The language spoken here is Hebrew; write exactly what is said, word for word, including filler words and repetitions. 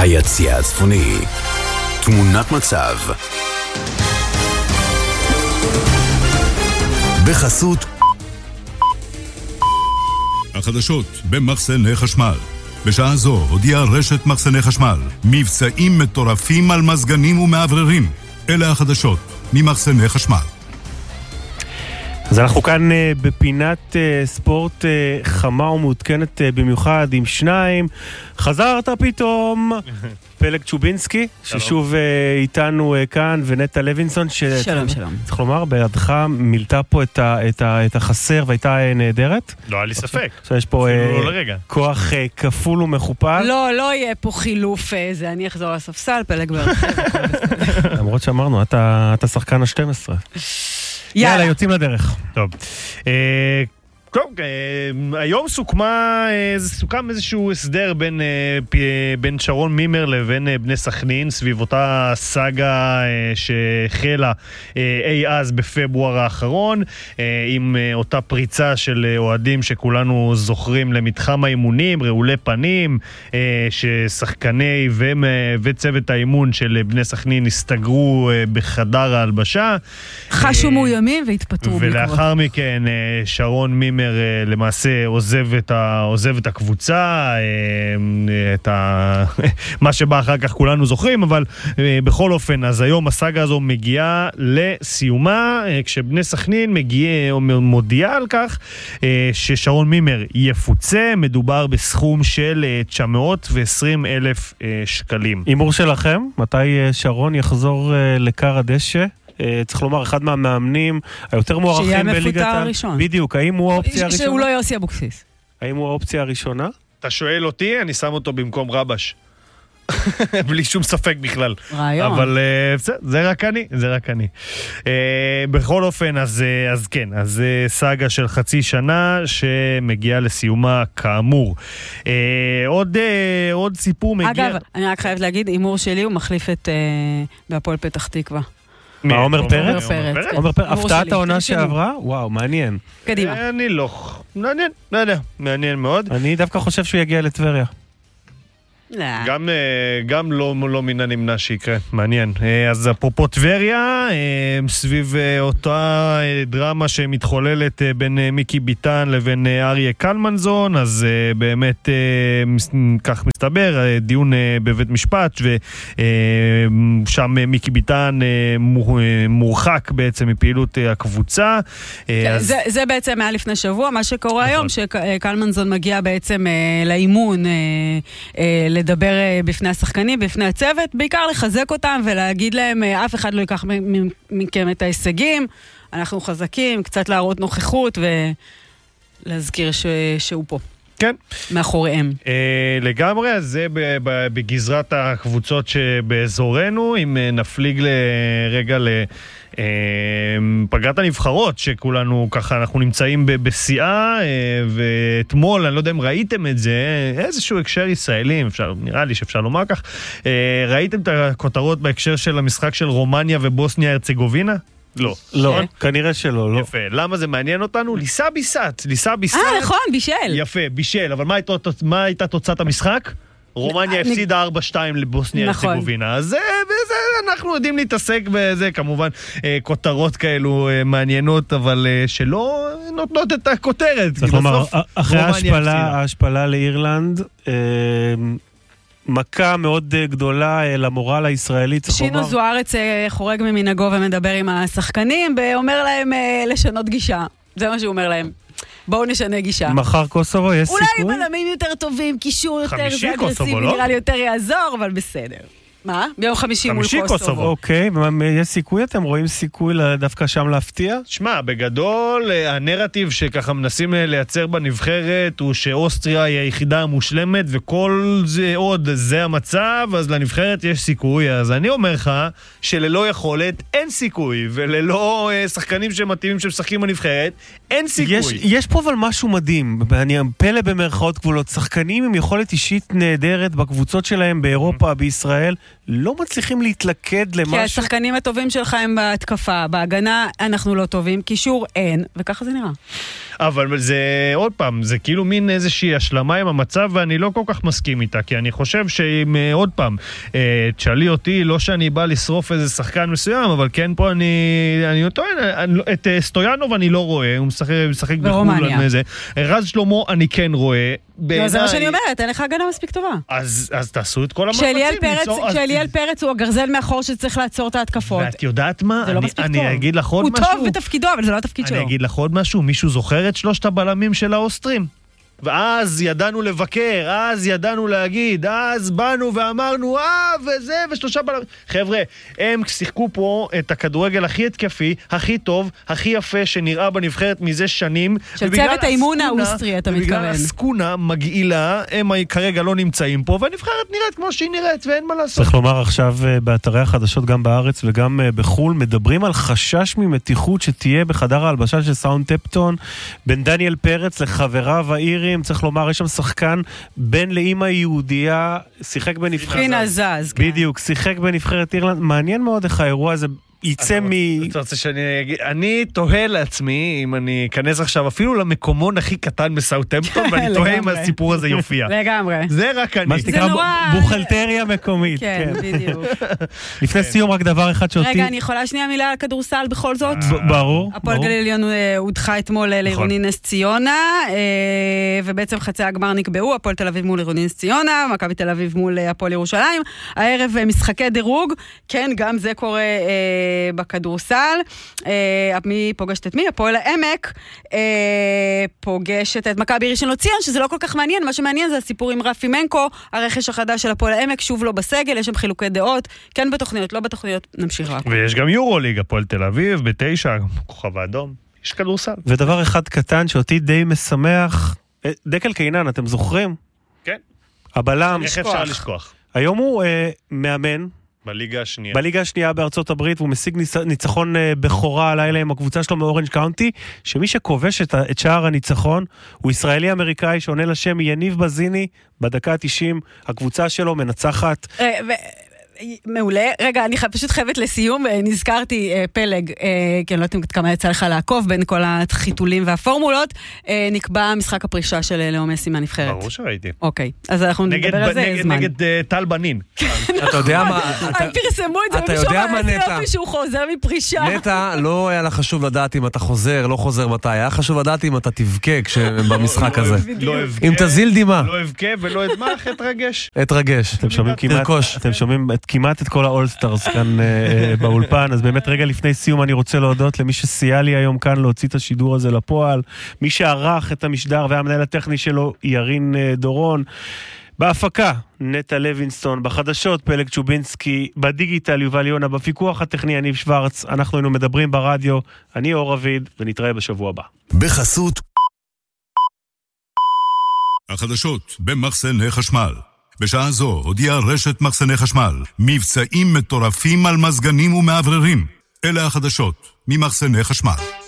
היציע הצפוני. תמונת מצב. בחסות החדשות במחסני חשמל. בשעה זו הודיעה רשת מחסני חשמל מבצעים מטורפים על מזגנים ומעבררים. אלה החדשות ממחסני חשמל. אז אנחנו כאן uh, בפינת uh, ספורט uh, חמה ומעודכנת uh, במיוחד עם שניים. חזרת פתאום פלג צ'ובינסקי, ששוב uh, איתנו uh, כאן, ונטה לוינסון, ש... שלום, שלום. צריך לומר, בידך מילתה פה את, ה, את, ה, את החסר והייתה uh, נהדרת. לא היה לי ספק. עכשיו יש פה uh, כוח uh, כפול ומכופל. לא, לא יהיה פה חילוף זה, אני אחזור לספסל, פלג ברחב. למרות שאמרנו, אתה, אתה שחקן ה-שתים עשרה. יאללה, יאללה, יוצאים לדרך. טוב. אה, טוב, אה, היום סוכמה, אה, סוכם איזשהו הסדר בין, אה, פ, בין שרון מימר לבין אה, בני סכנין, סביב אותה סאגה אה, שהחלה אה, אי אז בפברואר האחרון, אה, עם אה, אותה פריצה של אה, אוהדים שכולנו זוכרים למתחם האימונים, רעולי פנים, אה, ששחקני ו, וצוות האימון של בני סכנין הסתגרו אה, בחדר ההלבשה. חשו אה, מאוימים והתפטרו. ולאחר מכן אה, שרון מימר למעשה עוזב את, ה, עוזב את הקבוצה, את ה, מה שבא אחר כך כולנו זוכרים, אבל בכל אופן, אז היום הסאגה הזו מגיעה לסיומה, כשבני סכנין מגיע, מודיע על כך ששרון מימר יפוצה, מדובר בסכום של תשע מאות ועשרים אלף שקלים. אימור שלכם, מתי שרון יחזור לקר הדשא? צריך לומר, אחד מהמאמנים היותר מוערכים בליגת... שיהיה מפוטר הראשון. בדיוק, האם הוא האופציה הראשונה? שהוא לא יוסי אבוקסיס. האם הוא האופציה הראשונה? אתה שואל אותי, אני שם אותו במקום רבש. בלי שום ספק בכלל. רעיון. אבל uh, זה רק אני, זה רק אני. Uh, בכל אופן, אז, uh, אז כן, אז uh, סאגה של חצי שנה שמגיעה לסיומה כאמור. Uh, עוד, uh, עוד סיפור מגיע... אגב, אני רק חייבת להגיד, אימור שלי הוא מחליף את uh, בהפועל פתח תקווה. מה, עומר פרץ? עומר פרץ. הפתעת העונה שעברה? וואו, מעניין. קדימה. אני לא... מעניין, לא יודע, מעניין מאוד. אני דווקא חושב שהוא יגיע לטבריה. גם, גם לא, לא מן הנמנע שיקרה, מעניין. אז אפרופו טבריה, סביב אותה דרמה שמתחוללת בין מיקי ביטן לבין אריה קלמנזון, אז באמת כך מסתבר, דיון בבית משפט, ושם מיקי ביטן מורחק בעצם מפעילות הקבוצה. זה, זה בעצם היה לפני שבוע, מה שקורה היום, שקלמנזון מגיע בעצם לאימון, לדבר בפני השחקנים, בפני הצוות, בעיקר לחזק אותם ולהגיד להם, אף אחד לא ייקח מכם את ההישגים, אנחנו חזקים, קצת להראות נוכחות ולהזכיר ש... שהוא פה. כן. מאחוריהם. אה, לגמרי, זה בגזרת הקבוצות שבאזורנו, אם נפליג לרגע ל... פגרת הנבחרות שכולנו ככה אנחנו נמצאים בשיאה, ואתמול אני לא יודע אם ראיתם את זה, איזשהו הקשר ישראלי, אפשר, נראה לי שאפשר לומר כך, ראיתם את הכותרות בהקשר של המשחק של רומניה ובוסניה הרצגובינה? לא. לא, כנראה שלא, לא. יפה. למה זה מעניין אותנו? ליסה ביסת, ליסה ביסת. אה, נכון, בישל. יפה, בישל, אבל מה הייתה תוצאת המשחק? רומניה הפסידה ארבע שתיים לבוסניה הרצגובינה. אז אנחנו יודעים להתעסק בזה, כמובן כותרות כאלו מעניינות, אבל שלא נותנות את הכותרת. צריך לומר, אחרי ההשפלה לאירלנד, מכה מאוד גדולה למורל הישראלי. שינו זוארץ חורג ממנהגו ומדבר עם השחקנים, ואומר להם לשנות גישה. זה מה שהוא אומר להם. בואו נשנה גישה. מחר קוסובו, יש סיכוי? אולי בלמים יותר טובים, קישור יותר אגרסיבי, נראה לי יותר יעזור, אבל בסדר. מה? ביום חמישי מול קוסובו. אוקיי, יש סיכוי? אתם רואים סיכוי דווקא שם להפתיע? שמע, בגדול, הנרטיב שככה מנסים לייצר בנבחרת הוא שאוסטריה היא היחידה המושלמת, וכל זה עוד, זה המצב, אז לנבחרת יש סיכוי. אז אני אומר לך שללא יכולת אין סיכוי, וללא שחקנים שמתאימים שמשחקים בנבחרת, אין סיכוי. יש, יש פה אבל משהו מדהים, אני פלא במרכאות גבולות, שחקנים עם יכולת אישית נהדרת בקבוצות שלהם באירופה, בישראל, לא מצליחים להתלכד למשהו. כי השחקנים הטובים שלך הם בהתקפה, בהגנה אנחנו לא טובים, קישור אין, וככה זה נראה. אבל זה, עוד פעם, זה כאילו מין איזושהי השלמה עם המצב, ואני לא כל כך מסכים איתה, כי אני חושב שאם, עוד פעם, תשאלי אותי, לא שאני בא לשרוף איזה שחקן מסוים, אבל כן פה אני, אני טוען, את סטויאנוב אני לא רואה, הוא משחק, משחק ברומניה. רז שלמה אני כן רואה. לא, זה מה שאני אומרת, אין לך הגנה מספיק טובה. אז, אז תעשו את כל המאמצים. כשאליאל פרץ הוא הגרזל מאחור שצריך לעצור את ההתקפות. ואת יודעת מה? זה לא מספיק טוב. אני אגיד לך עוד משהו. הוא טוב בתפקידו, אבל זה לא התפקיד שלו. אני אגיד לך עוד משהו, מישהו זוכר את שלושת הבלמים של האוסטרים? ואז ידענו לבקר, אז ידענו להגיד, אז באנו ואמרנו, אה, וזה, ושלושה בלמים. חבר'ה, הם שיחקו פה את הכדורגל הכי התקפי, הכי טוב, הכי יפה שנראה בנבחרת מזה שנים. של צוות האימון האוסטרי, אתה מתכוון. ובגלל הסקונה מגעילה, הם כרגע לא נמצאים פה, והנבחרת נראית כמו שהיא נראית, ואין מה לעשות. צריך לומר עכשיו באתרי החדשות, גם בארץ וגם בחול, מדברים על חשש ממתיחות שתהיה בחדר ההלבשה של סאונדטמפטון, בין דניאל פרץ לחבריו האירי, צריך לומר, יש שם שחקן בן לאמא יהודייה, שיחק בנבחרת... פינה זז, כן. בדיוק, שיחק בנבחרת אירלנד. מעניין מאוד איך האירוע הזה יצא מ... אתה רוצה שאני אגיד... אני תוהה לעצמי, אם אני אכנס עכשיו אפילו למקומון הכי קטן בסאות'המפטון, ואני תוהה אם הסיפור הזה יופיע. לגמרי. זה רק אני. מה שתקרא בוכלטריה מקומית. כן, בדיוק. לפני סיום רק דבר אחד שאותי... רגע, אני יכולה שנייה מילה על כדורסל בכל זאת? ברור. הפועל גליל עליון הודחה אתמול לעירוני נס ציונה, ובעצם חצי הגמר נקבעו, הפועל תל אביב מול עירוני נס ציונה, מכבי תל אביב מול הפועל ירושלים. הערב משחקי דירוג, כן, גם זה קורה בכדורסל. מי פוגשת את מי? הפועל העמק פוגשת את מכבי ראשון לציון, שזה לא כל כך מעניין. מה שמעניין זה הסיפור עם רפי מנקו, הרכש החדש של הפועל העמק, שוב לא בסגל, יש שם חילוקי דעות, כן בתוכניות, לא בתוכניות, נמשיך רק. ויש גם יורוליג, הפועל תל אביב, בתשע, כוכב האדום, יש כדורסל. ודבר אחד קטן שאותי די משמח, דקל קיינן, אתם זוכרים? כן. הבלם. איך אפשר לשכוח? היום הוא אה, מאמן. בליגה השנייה. בליגה השנייה בארצות הברית, והוא משיג ניצחון בחורה הלילה עם הקבוצה שלו מאורנג' קאונטי, שמי שכובש את, את שער הניצחון, הוא ישראלי-אמריקאי שעונה לשם יניב בזיני, בדקה ה-תשעים, הקבוצה שלו מנצחת. מעולה. רגע, אני פשוט חייבת לסיום, נזכרתי פלג, כי אני לא יודעת כמה יצא לך לעקוב בין כל החיתולים והפורמולות, נקבע משחק הפרישה של לאו מסי מהנבחרת. ברור שראיתי. אוקיי, אז אנחנו נדבר על זה זמן. נגד טל בנין. אתה יודע מה... פרסמו את זה, אתה יודע מה נטע? שהוא חוזר מפרישה. נטע, לא היה לה חשוב לדעת אם אתה חוזר, לא חוזר מתי, היה חשוב לדעת אם אתה תבכה במשחק הזה. אם תזיל דימה. לא אבכה ולא אדמח, אתרגש. אתרגש. אתם שומעים כמעט את כל האולסטארס כאן באולפן, אז באמת רגע לפני סיום אני רוצה להודות למי שסייע לי היום כאן להוציא את השידור הזה לפועל, מי שערך את המשדר והמנהל הטכני שלו ירין דורון, בהפקה נטע לוינסטון, בחדשות פלג צ'ובינסקי, בדיגיטל יובל יונה, בפיקוח הטכני יניב שוורץ. אנחנו היינו מדברים ברדיו, אני אור רביד, ונתראה בשבוע הבא. בחסות החדשות במחסני חשמל. בשעה זו הודיעה רשת מחסני חשמל, מבצעים מטורפים על מזגנים ומעבררים. אלה החדשות ממחסני חשמל.